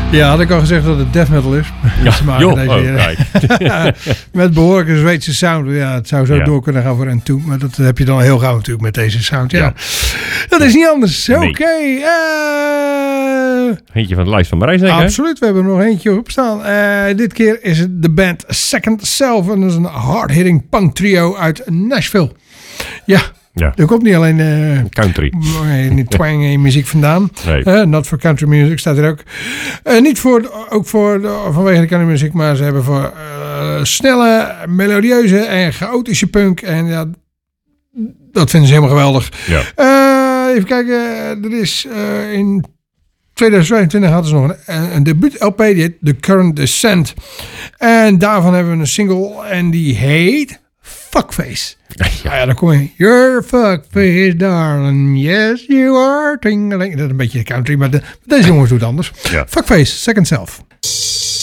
Ja, had ik al gezegd dat het death metal is. Met behoorlijke Zweedse sound. Ja, het zou zo door kunnen gaan voor N2. Maar dat heb je dan heel gauw natuurlijk met deze sound. Ja. Dat is niet anders. Nee. Oké. Eentje van de lijst van Marijs, denk ik. Absoluut, we hebben er nog eentje op staan. Dit keer is het de band Second Self. En dat is een hard-hitting punk trio uit Nashville. Ja. Er komt niet alleen country. Niet twang in muziek vandaan. Nee. Not for country music staat er ook. Niet vanwege de country muziek, maar ze hebben voor snelle, melodieuze en chaotische punk. En ja, dat vinden ze helemaal geweldig. Ja. Even kijken, er is in 2022 hadden ze nog een debuut-LP, die heet The Current Descent. En daarvan hebben we een single en die heet Fuckface. Ja, dan kom je. You're fuckface, darling. Yes, you are. Tingeling. Dat is een beetje country, maar deze jongens doen het anders. Ja. Fuckface, Second Self.